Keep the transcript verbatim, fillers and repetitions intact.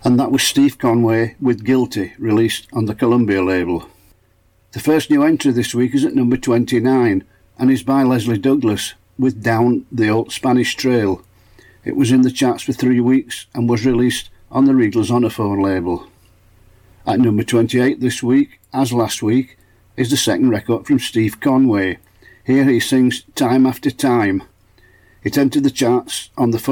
And that was Steve Conway with Guilty, released on the Columbia label. The first new entry this week is at number twenty-nine and is by Leslie Douglas with Down the Old Spanish Trail. It was in the charts for three weeks and was released on the Regal's Honophone label. At number twenty-eight this week, as last week, is the second record from Steve Conway. Here he sings Time After Time. It entered the charts on the